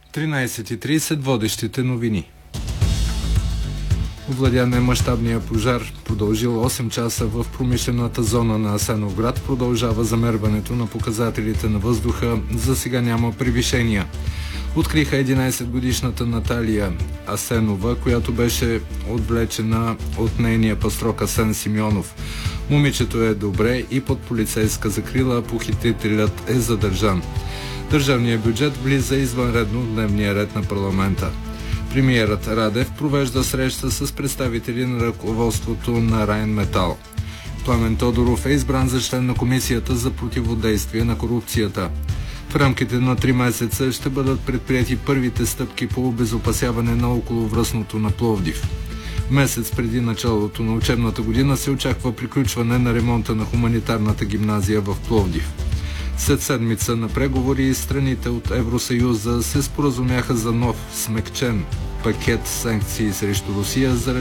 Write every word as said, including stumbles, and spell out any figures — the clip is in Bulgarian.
тринайсет и трийсет водещите новини. Овладян е мащабния пожар. Продължил осем часа в промишлената зона на Асеновград. Продължава замерването на показателите на въздуха. За сега няма превишения. Откриха единайсетгодишната Наталия Асенова, която беше отвлечена от нейния пастрок Асен Симеонов. Момичето е добре и под полицейска закрила, а похитителят е задържан. Държавният бюджет влиза извънредно в дневния ред на парламента. Премиерът Радев провежда среща с представители на ръководството на Райнметал. Пламен Тодоров е избран за член на Комисията за противодействие на корупцията. В рамките на три месеца ще бъдат предприяти първите стъпки по обезопасяване на околовръстното на Пловдив. Месец преди началото на учебната година се очаква приключване на ремонта на хуманитарната гимназия в Пловдив. След седмица на преговори, страните от Евросъюза се споразумяха за нов смекчен пакет санкции срещу Русия заради